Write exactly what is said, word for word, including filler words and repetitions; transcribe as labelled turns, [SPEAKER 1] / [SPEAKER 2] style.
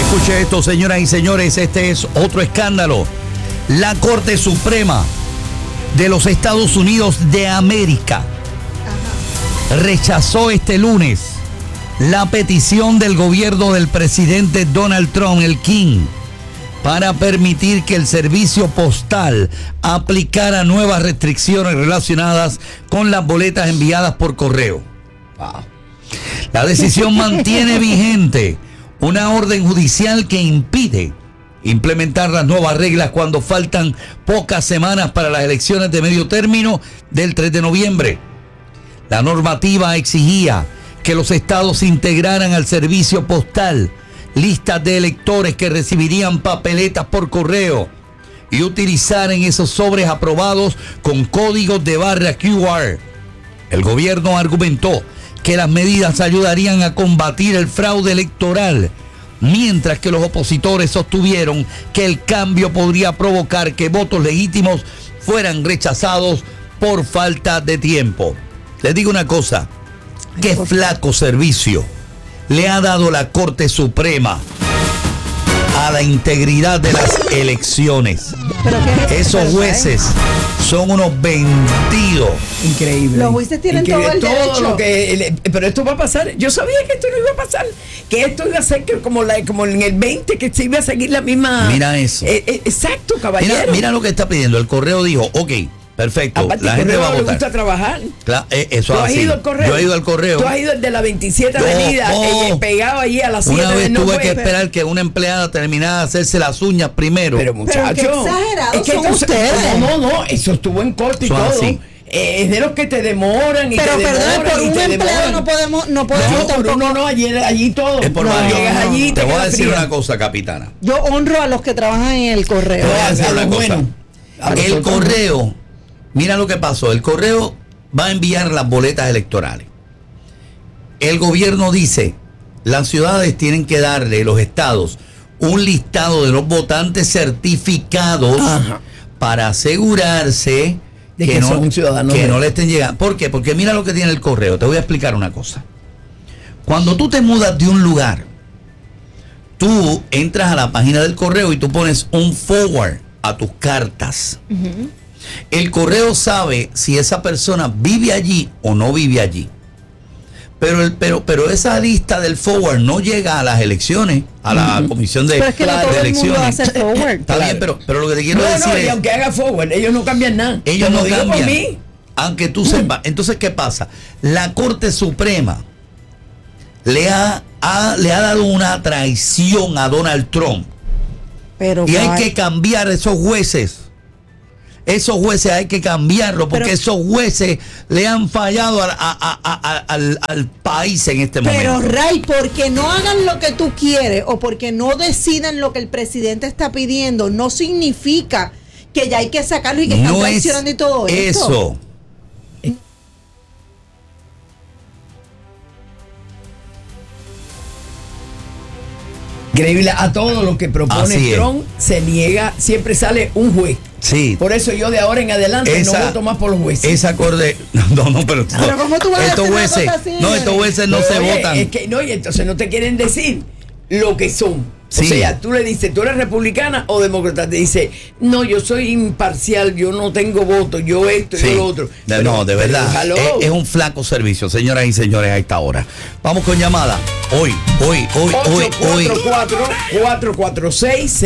[SPEAKER 1] Escuche esto, señoras y señores, este es otro escándalo. La Corte Suprema de los Estados Unidos de América rechazó este lunes la petición del gobierno del presidente Donald Trump, el King, para permitir que el servicio postal aplicara nuevas restricciones relacionadas con las boletas enviadas por correo. Wow. La decisión mantiene vigente una orden judicial que impide implementar las nuevas reglas cuando faltan pocas semanas para las elecciones de medio término del tres de noviembre. La normativa exigía que los estados integraran al servicio postal listas de electores que recibirían papeletas por correo y utilizaran esos sobres aprobados con códigos de barra Q R. El gobierno argumentó que las medidas ayudarían a combatir el fraude electoral, mientras que los opositores sostuvieron que el cambio podría provocar que votos legítimos fueran rechazados por falta de tiempo. Les digo una cosa, qué flaco servicio le ha dado la Corte Suprema a la integridad de las elecciones. ¿Pero qué es Esos jueces son unos vendidos.
[SPEAKER 2] Increíble.
[SPEAKER 3] Los jueces tienen
[SPEAKER 2] Increíble.
[SPEAKER 3] todo el
[SPEAKER 2] todo
[SPEAKER 3] derecho.
[SPEAKER 2] Lo que, pero esto va a pasar. Yo sabía que esto no iba a pasar. Que esto iba a ser que como, la, como en el veinte, que se iba a seguir la misma.
[SPEAKER 1] Mira eso.
[SPEAKER 2] Eh, eh, exacto, caballero.
[SPEAKER 1] Mira, mira lo que está pidiendo. El correo dijo, ok, perfecto.
[SPEAKER 2] Aparte,
[SPEAKER 1] la gente va a
[SPEAKER 2] le
[SPEAKER 1] votar.
[SPEAKER 2] gusta trabajar.
[SPEAKER 1] Claro, eh, eso
[SPEAKER 2] ¿Tú has
[SPEAKER 1] así.
[SPEAKER 2] ido al correo?
[SPEAKER 1] Yo he ido al correo.
[SPEAKER 2] Tú has ido el de la veintisiete
[SPEAKER 1] Yo,
[SPEAKER 2] Avenida,
[SPEAKER 1] oh,
[SPEAKER 2] eh, pegado allí a las siete.
[SPEAKER 1] Una vez
[SPEAKER 2] no
[SPEAKER 1] tuve
[SPEAKER 2] fue,
[SPEAKER 1] que
[SPEAKER 2] pero,
[SPEAKER 1] esperar que una empleada terminara de hacerse las uñas primero.
[SPEAKER 2] Pero muchachos,
[SPEAKER 3] qué exagerados
[SPEAKER 2] es que
[SPEAKER 3] son
[SPEAKER 2] tú-
[SPEAKER 3] ustedes.
[SPEAKER 2] No, no, no, eso estuvo en corte y
[SPEAKER 1] Son
[SPEAKER 2] todo.
[SPEAKER 1] así.
[SPEAKER 2] Eh, es de los que te demoran y
[SPEAKER 3] Pero
[SPEAKER 2] te
[SPEAKER 3] perdón,
[SPEAKER 2] demoran
[SPEAKER 3] por
[SPEAKER 2] y
[SPEAKER 3] un
[SPEAKER 2] te
[SPEAKER 3] empleado
[SPEAKER 2] demoran.
[SPEAKER 3] no podemos, no podemos
[SPEAKER 2] No, por
[SPEAKER 3] tampoco.
[SPEAKER 2] uno no, allí, allí todo.
[SPEAKER 1] Es por
[SPEAKER 2] no,
[SPEAKER 1] varios.
[SPEAKER 2] llegas allí y
[SPEAKER 1] Te voy a
[SPEAKER 2] quedas
[SPEAKER 1] decir
[SPEAKER 2] fría.
[SPEAKER 1] una cosa, capitana.
[SPEAKER 3] Yo honro a los que trabajan en el
[SPEAKER 1] Te
[SPEAKER 3] correo.
[SPEAKER 1] voy a decir
[SPEAKER 2] a
[SPEAKER 1] una
[SPEAKER 2] lo
[SPEAKER 1] cosa.
[SPEAKER 2] bueno. A lo
[SPEAKER 1] El
[SPEAKER 2] otro.
[SPEAKER 1] correo, mira lo que pasó. El correo va a enviar las boletas electorales. El gobierno dice, las ciudades tienen que darle, los estados, un listado de los votantes certificados.
[SPEAKER 2] Ajá.
[SPEAKER 1] Para asegurarse
[SPEAKER 2] De
[SPEAKER 1] que,
[SPEAKER 2] que
[SPEAKER 1] no,
[SPEAKER 2] son ciudadanos
[SPEAKER 1] que
[SPEAKER 2] de-
[SPEAKER 1] no le estén llegando. ¿Por qué? Porque mira lo que tiene el correo. Te voy a explicar una cosa. Cuando tú te mudas de un lugar, tú entras a la página del correo y tú pones un forward a tus cartas. Uh-huh. El correo sabe si esa persona vive allí o no vive allí. Pero, el, pero, pero esa lista del forward no llega a las elecciones, a la uh-huh. comisión de,
[SPEAKER 3] pero es que no
[SPEAKER 1] de
[SPEAKER 3] todo
[SPEAKER 1] elecciones.
[SPEAKER 3] El mundo hace forward.
[SPEAKER 1] Está
[SPEAKER 2] Claro.
[SPEAKER 1] bien, pero, pero lo que te quiero
[SPEAKER 2] No,
[SPEAKER 1] decir
[SPEAKER 2] no,
[SPEAKER 1] es...
[SPEAKER 2] y aunque haga forward, ellos no cambian nada.
[SPEAKER 1] Ellos
[SPEAKER 2] Te lo
[SPEAKER 1] no
[SPEAKER 2] digo por
[SPEAKER 1] cambian.
[SPEAKER 2] mí.
[SPEAKER 1] Aunque tú sepas. Entonces, ¿qué pasa? La Corte Suprema le ha, ha- le ha dado una traición a Donald Trump.
[SPEAKER 3] Pero
[SPEAKER 1] Y hay
[SPEAKER 3] vaya.
[SPEAKER 1] que cambiar esos jueces. Esos jueces hay que cambiarlos porque
[SPEAKER 3] Pero-
[SPEAKER 1] esos jueces le han fallado a- a- a- a- al, al país en este
[SPEAKER 3] Pero
[SPEAKER 1] momento.
[SPEAKER 3] Ray, porque no hagan lo que tú quieres o porque no decidan lo que el presidente está pidiendo, no significa que ya hay que sacarlo y que están
[SPEAKER 1] No es
[SPEAKER 3] traicionando y todo esto.
[SPEAKER 1] eso.
[SPEAKER 2] Increíble, a todo lo que propone
[SPEAKER 1] Así es.
[SPEAKER 2] Trump se niega, siempre sale un juez.
[SPEAKER 1] Sí.
[SPEAKER 2] Por eso yo de ahora en adelante
[SPEAKER 1] Esa-
[SPEAKER 2] no voto más por los jueces.
[SPEAKER 1] Esa corte. No, no, pero.
[SPEAKER 3] Pero ¿cómo tú vas a
[SPEAKER 1] estos
[SPEAKER 3] decir una
[SPEAKER 1] jueces.
[SPEAKER 3] cosa así?
[SPEAKER 1] No, estos jueces no
[SPEAKER 2] Pero,
[SPEAKER 1] se
[SPEAKER 2] oye,
[SPEAKER 1] votan.
[SPEAKER 2] Es que no, y entonces no te quieren decir lo que son.
[SPEAKER 1] Sí.
[SPEAKER 2] O sea, tú le dices, ¿tú eres republicana o demócrata? Te dice, no, yo soy imparcial, yo no tengo voto, yo esto,
[SPEAKER 1] Sí.
[SPEAKER 2] yo lo otro.
[SPEAKER 1] De-
[SPEAKER 2] Pero-
[SPEAKER 1] no, de
[SPEAKER 2] pero,
[SPEAKER 1] verdad.
[SPEAKER 2] hello.
[SPEAKER 1] Es, es un flaco servicio, señoras y señores, a esta hora. Vamos con llamada. Hoy, hoy, hoy, hoy, hoy.
[SPEAKER 2] ocho cuatro cuatro, cuatro cuatro seis,